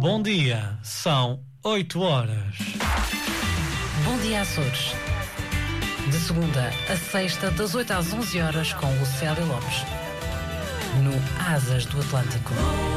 Bom dia, são 8 horas. Bom dia, Açores. De segunda a sexta, das 8 às 11 horas, com Lucélia Lopes. No Asas do Atlântico.